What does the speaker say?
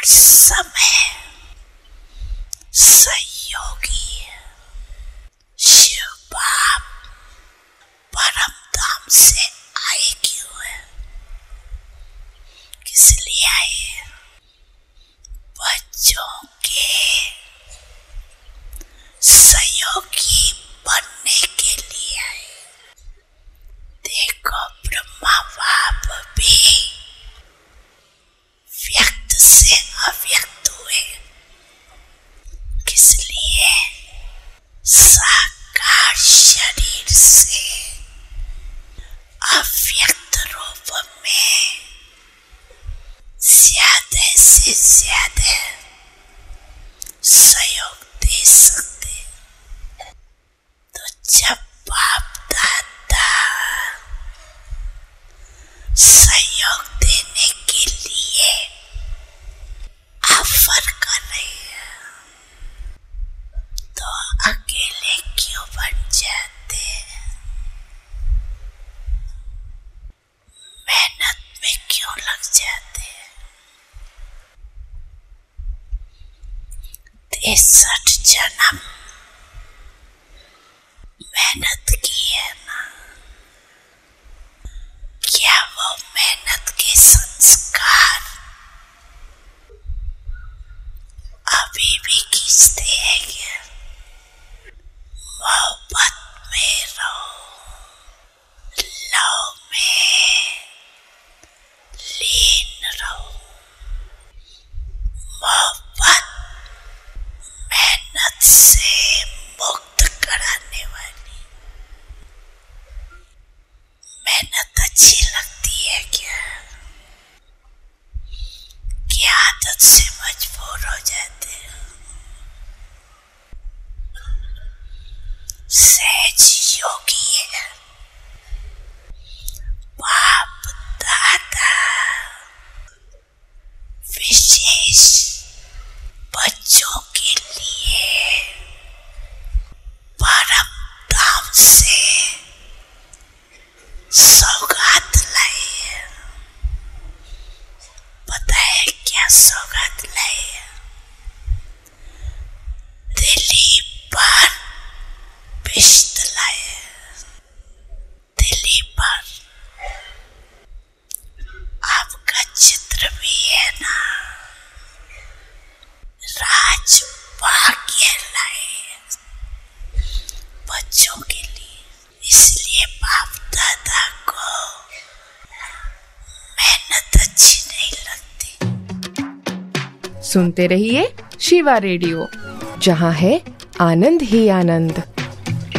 समय सहयोगी शिव बाप परम धाम से आए क्यों है, किस लिए आए? बच्चों के सहयोगी बनने के लिए आए। देखो ब्रह्मा बाप भी व्यक्त से अव्यक्त हुए, किस लिए? साकार शरीर से अव्यक्त रूप में ज्यादा से ज्यादा सहयोग दे सकते। तो जब बाप दादा सहयोग देने के लिए ऑफर कर रहे हैं, तो अकेले क्यों बन जाते हैं? मेहनत में क्यों लग जाते हैं? 63 जन्म मेहनत की है ना, क्या वो मेहनत के संस्कार अभी भी खींचते हैं क्या? मोहब्बत में रहो, लव में लीन रहो। मोहब्बत मेहनत से मुक्त कराने वाली। मेहनत अच्छी लगती है क्या? क्या आदत से मजबूर हो जाते हो? सहज योगी है बाप दादा, विशेष बच्चों के लिए परम धाम से सौगात लाए। पता है क्या सौगात लाए? दिल्ली पर पिश्त लाए। दिल्ली पर आपका चित्र भी है ना, राज भाग्य लाए बच्चों के लिए। इसलिए बाप दादा को मेहनत अच्छी नहीं लगती। सुनते रहिए शिवा रेडियो, जहाँ है आनंद ही आनंद।